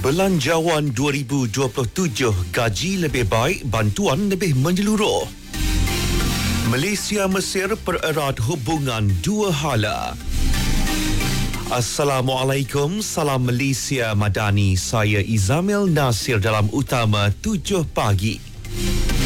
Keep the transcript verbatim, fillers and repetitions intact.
Belanjawan dua ribu dua puluh tujuh, gaji lebih baik, bantuan lebih menyeluruh. Malaysia Mesir pererat hubungan dua hala. Assalamualaikum, salam Malaysia Madani. Saya Izamil Nasir dalam Utama tujuh pagi.